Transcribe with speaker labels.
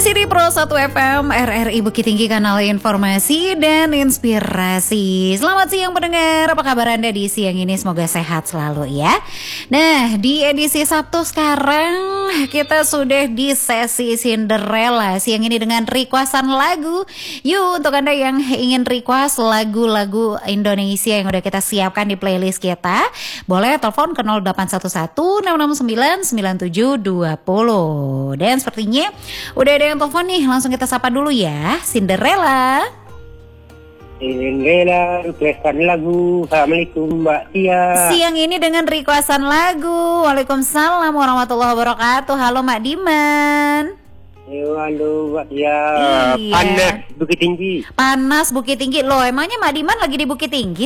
Speaker 1: Masih di Pro 1 FM RRI Bukit Tinggi, kanal informasi dan inspirasi. Selamat siang pendengar, apa kabar Anda di siang ini? Semoga sehat selalu ya. Nah, di edisi Sabtu sekarang kita sudah di sesi Cinderella. Siang ini dengan requestan lagu. Yuk, untuk Anda yang ingin request lagu-lagu Indonesia yang udah kita siapkan di playlist kita, boleh telepon ke 0811 669 9720. Dan sepertinya udah ada yang telepon nih, langsung kita sapa dulu ya. Cinderella,
Speaker 2: requestan lagu. Assalamualaikum Mbak Tia.
Speaker 1: siang ini dengan requestan lagu. Waalaikumsalam warahmatullahi wabarakatuh. Halo Mak Diman.
Speaker 2: Halo Mbak Tia.
Speaker 1: Iya.
Speaker 2: Panas Bukit Tinggi.
Speaker 1: Panas Bukit Tinggi. Loh, emangnya Mak Diman lagi di Bukit Tinggi